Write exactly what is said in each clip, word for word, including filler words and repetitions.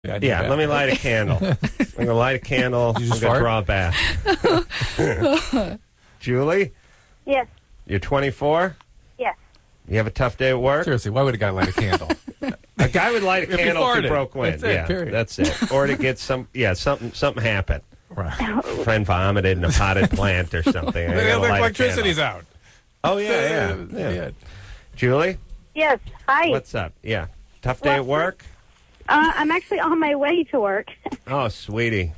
Yeah, let me light a candle. I'm going to light a candle. I'm going to draw a bath. Julie? Yes. You're twenty-four? Yes. You have a tough day at work? Seriously, why would a guy light a candle? A guy would light a If he candle if he farted. broke wind. That's it, yeah, period. that's it. Or to get some, yeah, something something happened. Right. Friend vomited in a potted plant or something. I gotta The light a electricity's candle. out. Oh, yeah, yeah. yeah. yeah. Julie? Yes. Hi. What's up? Yeah. Tough day at work? Uh, I'm actually on my way to work. Oh, sweetie.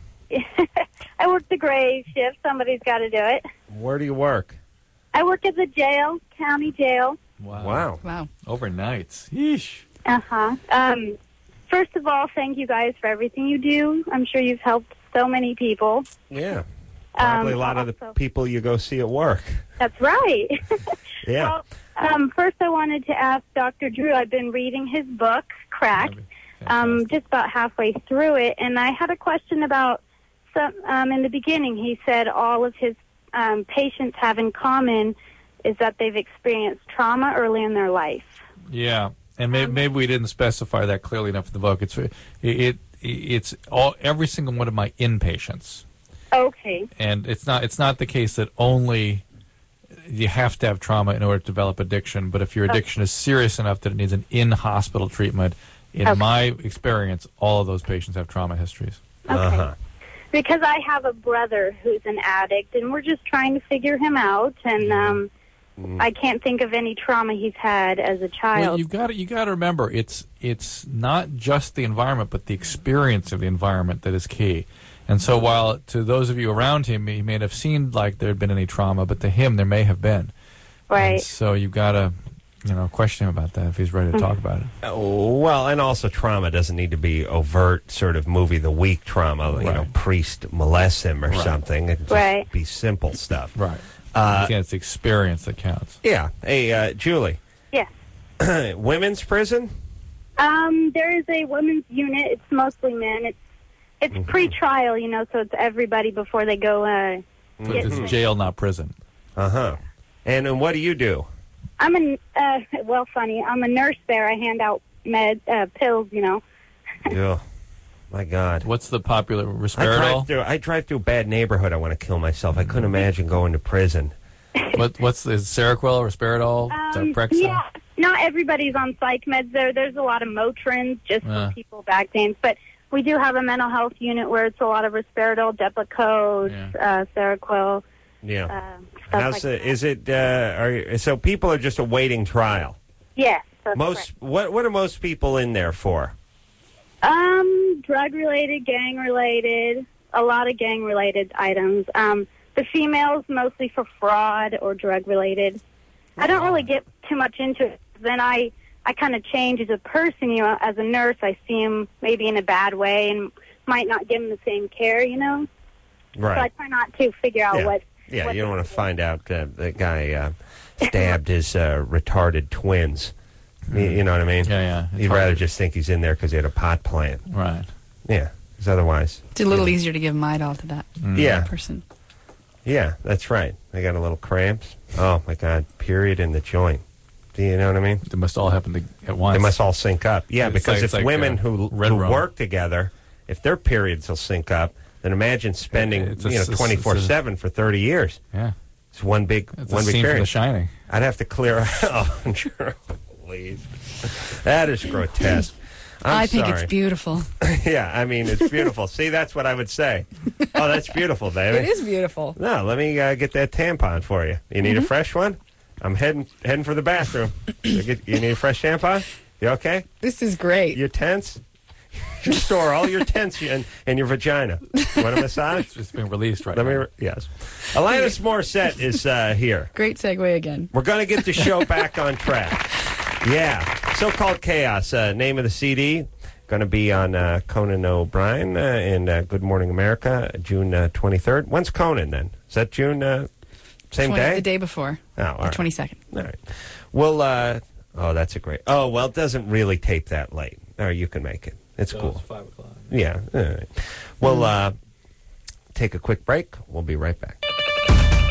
I work the gray shift. Somebody's got to do it. Where do you work? I work at the jail, county jail. Wow. Wow. Wow. Overnights. Yeesh. Uh-huh. Um, first of all, thank you guys for everything you do. I'm sure you've helped so many people. Yeah. Probably Um, a lot of the also- people you go see at work. That's right. Yeah. Well, um, first I wanted to ask Doctor Drew. I've been reading his book, Crack, um, just about halfway through it, and I had a question about some. Um, in the beginning, he said all of his um, patients have in common is that they've experienced trauma early in their life. Yeah, and maybe, maybe we didn't specify that clearly enough in the book. It's it, it it's all every single one of my inpatients, Okay. and it's not it's not the case that only you have to have trauma in order to develop addiction. But if your addiction is serious enough that it needs an in-hospital treatment, in Okay. my experience, all of those patients have trauma histories. Okay. Uh-huh. Because I have a brother who's an addict, and we're just trying to figure him out, and um, I can't think of any trauma he's had as a child. Well, you got to you got to remember it's it's not just the environment, but the experience of the environment that is key. And so, while to those of you around him, he may have seemed like there had been any trauma, but to him, there may have been. Right. And so you got to, you know, question him about that if he's ready to talk about it. Oh, well, and also trauma doesn't need to be overt, sort of movie of the week trauma. You know, Right. priest molests him or Right. something. It just Right. be simple stuff. Right. Uh, Again, it's the experience that counts. Yeah. Hey, uh, Julie. Yes. Women's prison? Um, there is a women's unit. It's mostly men. It's it's Mm-hmm. pre-trial, you know, so it's everybody before they go. Uh, So get it's to- jail, not prison. Uh huh. And, and what do you do? I'm a uh, well, funny. I'm a nurse there. I hand out med uh, pills, you know. Oh, my God. What's the popular I drive, risperidol? through, I drive through a bad neighborhood. I want to kill myself. I couldn't imagine going to prison. What, what's the Seroquel, risperidol, Um, Zyprexa? yeah, not everybody's on psych meds there. There's a lot of Motrins just Uh. for people with back pains, but we do have a mental health unit where it's a lot of risperidol, Depakote, Yeah. uh, Seroquel. Yeah. Uh, stuff How's like the, that. is it? Uh, are you, so people are just awaiting trial. Yes, that's Most what what are most people in there for? correct. Um, drug related, gang related, a lot of gang related items. Um, the females mostly for fraud or drug related. I don't really get too much into it. Then I I kind of change as a person. You know, as a nurse, I see him maybe in a bad way and might not give him the same care. You know, so I Right. try not to figure out Yeah. what. Yeah. what You don't they want to do. find out uh, the guy uh, stabbed his uh, retarded twins. You, you know what I mean? Yeah, yeah. It's You'd hard rather to- just think he's in there because he had a pot plant. Right. Yeah. Because otherwise. It's a little easier to give Midol to that Yeah. person. Yeah. That's right. They got a little cramps. Oh my God. Period in the joint. Do you know what I mean? They must all happen to, at once. They must all sync up. Yeah, It's because like- if it's like, women uh, who, Red who Rum. work together, if their periods will sync up, then imagine spending It's a- you know it's a- twenty-four seven for thirty years. Yeah. It's one big It's one a big scene from period. The Shining. I'd have to clear out. Oh, sure, please. That is grotesque. I'm I think sorry. it's beautiful. Yeah, I mean it's beautiful. See, that's what I would say. Oh, that's beautiful, baby. It is beautiful. No, let me uh, get that tampon for you. You need Mm-hmm. a fresh one? I'm heading heading for the bathroom. You, get, you need a fresh tampon? You okay? This is great. You're tense? You store all your tension in, in your vagina. You want a massage? It's just being released right Let now. me. Yes. Alanis Morissette is uh, here. Great segue again. We're going to get the show back on track. Yeah. So-Called Chaos, uh, name of the C D. Going to be on uh, Conan O'Brien uh, in uh, Good Morning America, June uh, twenty-third. When's Conan then? Is that June? Uh, same Twenty- day? The day before. Oh, all The right. twenty-second. All right. Well, uh, oh, that's a great. Oh, well, it doesn't really tape that late. Or you can make it. It's cool. five o'clock. Yeah. All right. Well, uh, take a quick break. We'll be right back.